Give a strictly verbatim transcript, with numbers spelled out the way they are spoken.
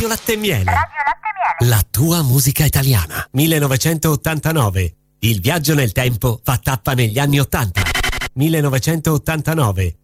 Radio Latte e Miele. Radio Latte e Miele. La tua musica italiana. millenovecentottantanove. Il viaggio nel tempo fa tappa negli anni ottanta. millenovecentottantanove.